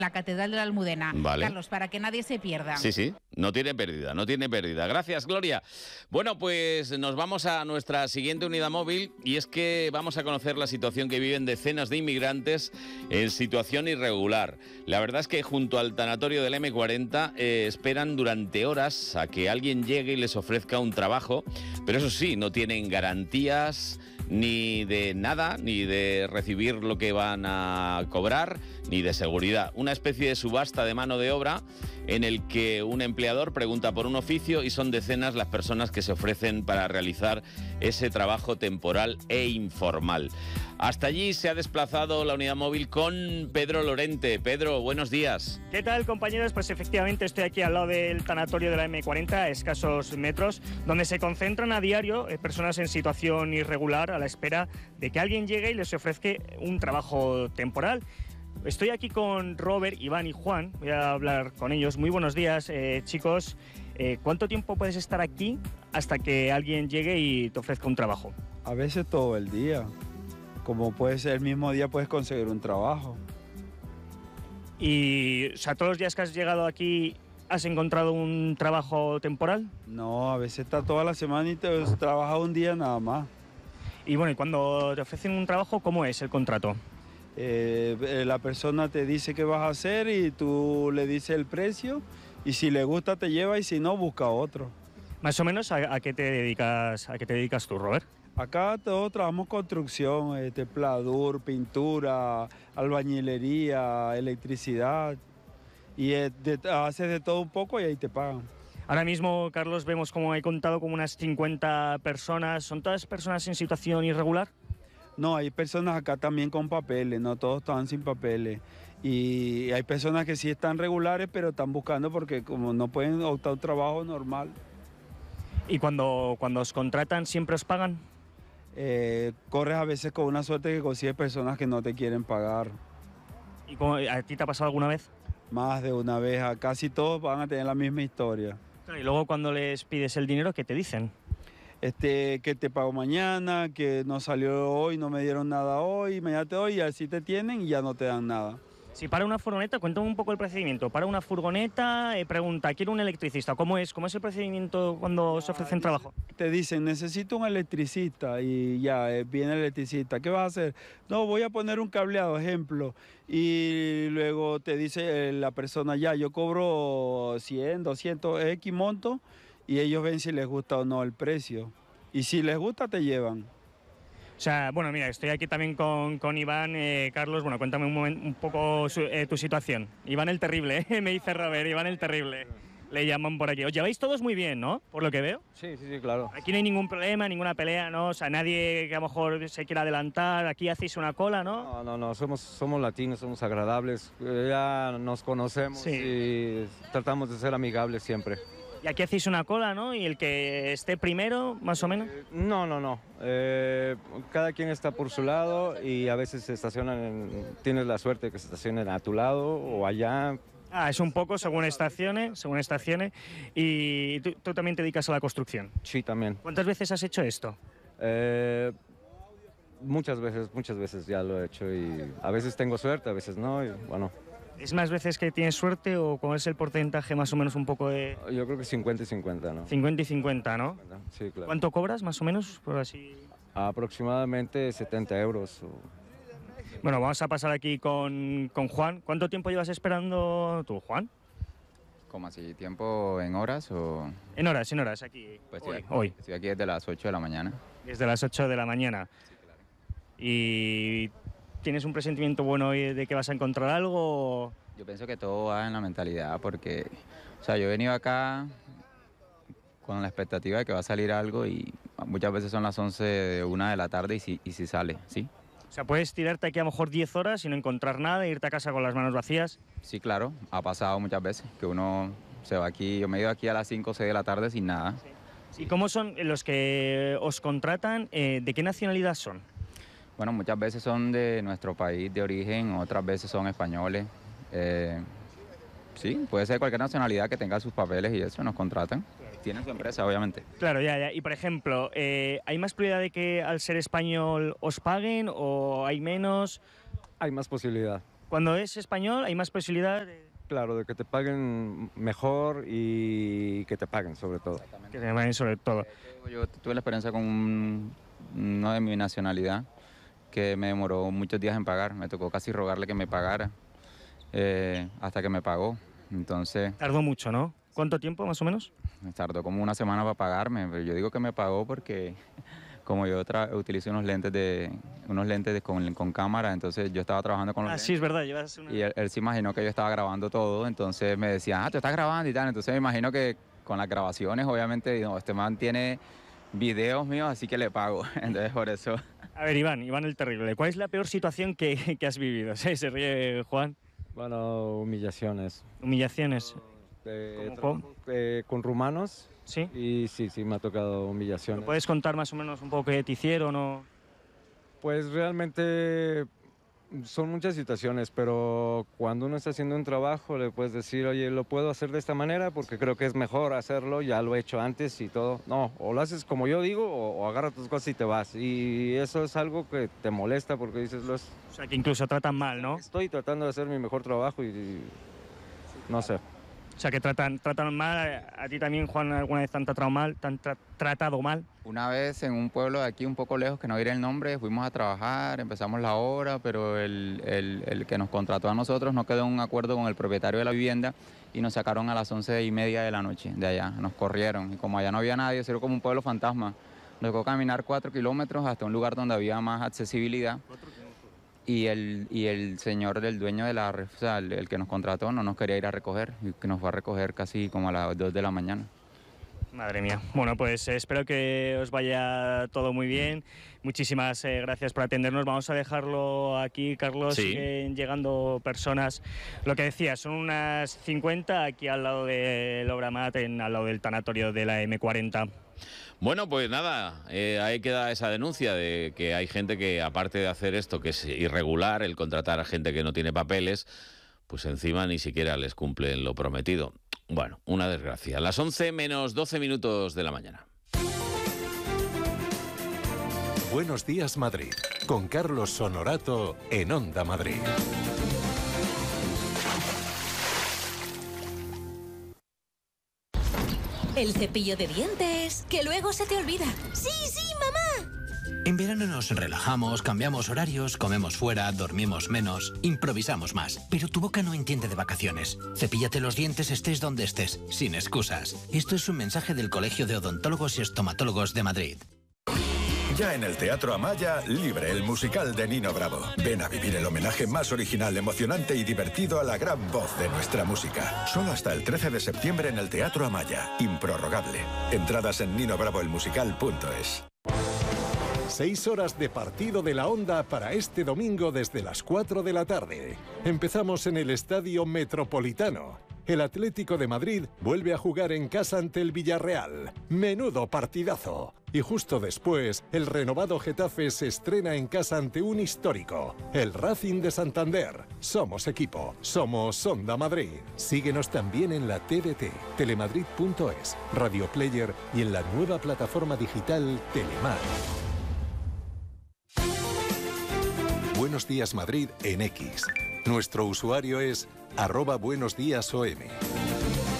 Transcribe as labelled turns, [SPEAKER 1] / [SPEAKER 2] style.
[SPEAKER 1] la Catedral de la Almudena.
[SPEAKER 2] Vale.
[SPEAKER 1] Carlos, para que nadie se pierda.
[SPEAKER 2] Sí, sí, no tiene pérdida, no tiene pérdida. Gracias, Gloria. Bueno, pues nos vamos a nuestra siguiente unidad móvil y es que vamos a conocer la situación que viven decenas de inmigrantes en situación irregular. La verdad es que junto al tanatorio del M40 esperan durante horas a que alguien llegue y les ofrezca un trabajo, pero eso sí, no tienen garantías ni de nada, ni de recibir lo que van a cobrar, ni de seguridad. Una especie de subasta de mano de obra en el que un empleador pregunta por un oficio y son decenas las personas que se ofrecen para realizar ese trabajo temporal e informal. Hasta allí se ha desplazado la unidad móvil con Pedro Lorente. Pedro, buenos días.
[SPEAKER 3] ¿Qué tal, compañeros? Pues efectivamente estoy aquí al lado del tanatorio de la M40, a escasos metros, donde se concentran a diario personas en situación irregular a la espera de que alguien llegue y les ofrezca un trabajo temporal. Estoy aquí con Robert, Iván y Juan. Voy a hablar con ellos. Muy buenos días, chicos. ¿Cuánto tiempo puedes estar aquí hasta que alguien llegue y te ofrezca un trabajo?
[SPEAKER 4] A veces todo el día. Como puede ser el mismo día puedes conseguir un trabajo.
[SPEAKER 3] Y, o sea, todos los días que has llegado aquí, ¿has encontrado un trabajo temporal?
[SPEAKER 4] No, a veces está toda la semana y te trabajas un día nada más.
[SPEAKER 3] Y bueno, y cuando te ofrecen un trabajo, ¿cómo es el contrato?
[SPEAKER 4] La persona te dice qué vas a hacer y tú le dices el precio y si le gusta te lleva y si no busca otro.
[SPEAKER 3] Más o menos, ¿a qué te dedicas tú, Robert?
[SPEAKER 4] Acá todos trabajamos construcción, pladur, pintura, albañilería, electricidad y haces de todo un poco y ahí te pagan.
[SPEAKER 3] Ahora mismo, Carlos, vemos como he contado como unas 50 personas. ¿Son todas personas en situación irregular?
[SPEAKER 4] No, hay personas acá también con papeles, no todos están sin papeles. Y hay personas que sí están regulares, pero están buscando porque como no pueden optar un trabajo normal.
[SPEAKER 3] ¿Y cuando os contratan siempre os pagan?
[SPEAKER 4] Corres a veces con una suerte que consigues personas que no te quieren pagar.
[SPEAKER 3] ¿Y a ti te ha pasado alguna vez?
[SPEAKER 4] Más de una vez, casi todos van a tener la misma historia.
[SPEAKER 3] Y luego cuando les pides el dinero, ¿qué te dicen?
[SPEAKER 4] Que te pago mañana, que no salió hoy, no me dieron nada hoy, imagínate hoy, y así te tienen y ya no te dan nada.
[SPEAKER 3] Si para una furgoneta, cuéntame un poco el procedimiento. Para una furgoneta, pregunta, quiero un electricista. ¿Cómo es el procedimiento cuando se ofrecen trabajo?
[SPEAKER 4] Te dicen, necesito un electricista y ya viene el electricista. ¿Qué vas a hacer? No, voy a poner un cableado, ejemplo. Y luego te dice la persona, ya, yo cobro 100, 200, X monto y ellos ven si les gusta o no el precio. Y si les gusta, te llevan.
[SPEAKER 3] O sea, bueno, mira, estoy aquí también con Iván. Carlos, bueno, cuéntame un poco tu situación. Iván el Terrible, me dice Robert, Iván el Terrible. Le llaman por aquí. Os lleváis todos muy bien, ¿no? Por lo que veo.
[SPEAKER 5] Sí, claro.
[SPEAKER 3] Aquí no hay ningún problema, ninguna pelea, ¿no? O sea, nadie que a lo mejor se quiera adelantar. Aquí hacéis una cola, ¿no?
[SPEAKER 5] No, somos latinos, somos agradables. Ya nos conocemos
[SPEAKER 3] Sí.
[SPEAKER 5] y tratamos de ser amigables siempre.
[SPEAKER 3] Y aquí hacéis una cola, ¿no? Y el que esté primero, más o menos.
[SPEAKER 5] No. Cada quien está por su lado y a veces se estacionan, tienes la suerte de que se estacionen a tu lado o allá.
[SPEAKER 3] Es un poco según estaciones. Y tú también te dedicas a la construcción.
[SPEAKER 5] Sí, también.
[SPEAKER 3] ¿Cuántas veces has hecho esto?
[SPEAKER 5] Muchas veces ya lo he hecho y a veces tengo suerte, a veces no, y bueno.
[SPEAKER 3] ¿Es más veces que tienes suerte o cuál es el porcentaje más o menos un poco de...?
[SPEAKER 5] Yo creo que 50 y 50, ¿no?
[SPEAKER 3] 50 y 50, ¿no?
[SPEAKER 5] Sí, claro.
[SPEAKER 3] ¿Cuánto cobras más o menos? Por así...
[SPEAKER 5] Aproximadamente 70 euros.
[SPEAKER 3] Bueno, vamos a pasar aquí con Juan. ¿Cuánto tiempo llevas esperando tú, Juan?
[SPEAKER 6] ¿Cómo así? ¿Tiempo en horas o...?
[SPEAKER 3] En horas, aquí.
[SPEAKER 6] Pues
[SPEAKER 3] hoy.
[SPEAKER 6] Estoy aquí desde las 8 de la mañana.
[SPEAKER 3] Desde las 8 de la mañana.
[SPEAKER 6] Sí, claro.
[SPEAKER 3] ¿Y tienes un presentimiento bueno de que vas a encontrar algo?
[SPEAKER 6] Yo pienso que todo va en la mentalidad porque, o sea, yo he venido acá con la expectativa de que va a salir algo y muchas veces son las 11 de 1 de la tarde y si sale, ¿sí?
[SPEAKER 3] O sea, puedes tirarte aquí a lo mejor 10 horas y no encontrar nada e irte a casa con las manos vacías.
[SPEAKER 6] Sí, claro, ha pasado muchas veces que uno se va aquí, yo me he ido aquí a las 5 o 6 de la tarde sin nada.
[SPEAKER 3] ¿Y cómo son los que os contratan? ¿De qué nacionalidad son?
[SPEAKER 6] Bueno, muchas veces son de nuestro país de origen, otras veces son españoles. Sí, puede ser cualquier nacionalidad que tenga sus papeles y eso, nos contratan. Tienen su empresa, obviamente.
[SPEAKER 3] Claro, ya. Y por ejemplo, ¿hay más probabilidad de que al ser español os paguen o hay menos?
[SPEAKER 5] Hay más posibilidad.
[SPEAKER 3] Cuando es español hay más posibilidad de
[SPEAKER 5] Claro, de que te paguen mejor y que te paguen sobre todo.
[SPEAKER 3] que te vayan sobre todo.
[SPEAKER 6] Yo tuve la experiencia con uno de mi nacionalidad que me demoró muchos días en pagar. Me tocó casi rogarle que me pagara hasta que me pagó. Entonces,
[SPEAKER 3] Tardó mucho, ¿no? ¿Cuánto tiempo más o menos?
[SPEAKER 6] me tardó como una semana para pagarme, pero yo digo que me pagó porque como yo utilizo unos lentes con cámara, entonces yo estaba trabajando con los lentes.
[SPEAKER 3] Sí, es verdad, llevas una...
[SPEAKER 6] Y él se imaginó que yo estaba grabando todo, entonces me decía, tú estás grabando y tal. Entonces me imagino que con las grabaciones, obviamente, no, este man tiene videos míos, así que le pago. Entonces por eso...
[SPEAKER 3] A ver, Iván el Terrible, ¿cuál es la peor situación que has vivido? Sí, se ríe Juan.
[SPEAKER 5] Bueno, humillaciones.
[SPEAKER 3] Humillaciones.
[SPEAKER 5] Trabajo, con rumanos
[SPEAKER 3] ¿Sí?
[SPEAKER 5] y sí, me ha tocado humillaciones.
[SPEAKER 3] ¿Puedes contar más o menos un poco qué te hicieron o...?
[SPEAKER 5] Pues realmente son muchas situaciones, pero cuando uno está haciendo un trabajo le puedes decir, oye, lo puedo hacer de esta manera porque creo que es mejor hacerlo, ya lo he hecho antes y todo. No, o lo haces como yo digo o agarra tus cosas y te vas. Y eso es algo que te molesta porque dices,
[SPEAKER 3] O sea, que incluso tratan mal, ¿no?
[SPEAKER 5] estoy tratando de hacer mi mejor trabajo y no sé.
[SPEAKER 3] O sea, que tratan mal. ¿A ti también, Juan, alguna vez te han tratado mal? ¿Te han tratado mal?
[SPEAKER 6] Una vez en un pueblo de aquí un poco lejos, que no diré el nombre, fuimos a trabajar, empezamos la obra, pero el que nos contrató a nosotros no quedó en un acuerdo con el propietario de la vivienda y nos sacaron a las 11:30 de la noche de allá, nos corrieron. Y como allá no había nadie, era como un pueblo fantasma. Nos tocó caminar 4 kilómetros hasta un lugar donde había más accesibilidad. Y el señor del dueño de la... O sea, el que nos contrató no nos quería ir a recoger, y que nos fue a recoger casi como a las 2 de la mañana.
[SPEAKER 3] Madre mía. Bueno, pues espero que os vaya todo muy bien. Muchísimas gracias por atendernos. Vamos a dejarlo aquí, Carlos.
[SPEAKER 2] Sí.
[SPEAKER 3] Siguen llegando personas. Lo que decía, son unas 50 aquí al lado del Obramat, al lado del tanatorio de la M40.
[SPEAKER 2] Bueno, pues nada, ahí queda esa denuncia de que hay gente que, aparte de hacer esto, que es irregular, el contratar a gente que no tiene papeles, pues encima ni siquiera les cumplen lo prometido. Bueno, una desgracia. Las 11 menos 12 minutos de la mañana.
[SPEAKER 7] Buenos días, Madrid, con Carlos Honorato en Onda Madrid.
[SPEAKER 8] El cepillo de dientes, que luego se te olvida. ¡Sí, mamá!
[SPEAKER 9] En verano nos relajamos, cambiamos horarios, comemos fuera, dormimos menos, improvisamos más. Pero tu boca no entiende de vacaciones. Cepíllate los dientes estés donde estés, sin excusas. Esto es un mensaje del Colegio de Odontólogos y Estomatólogos de Madrid.
[SPEAKER 10] Ya en el Teatro Amaya, Libre, el musical de Nino Bravo. Ven a vivir el homenaje más original, emocionante y divertido a la gran voz de nuestra música. Solo hasta el 13 de septiembre en el Teatro Amaya. Improrrogable. Entradas en ninobravoelmusical.es.
[SPEAKER 7] 6 horas de partido de la Onda para este domingo desde las 4 de la tarde. Empezamos en el Estadio Metropolitano. El Atlético de Madrid vuelve a jugar en casa ante el Villarreal. Menudo partidazo. Y justo después, el renovado Getafe se estrena en casa ante un histórico, el Racing de Santander. Somos equipo, somos Onda Madrid. Síguenos también en la TDT, telemadrid.es, Radio Player y en la nueva plataforma digital Telemar. Buenos días, Madrid en X. Nuestro usuario es @buenosdíasom.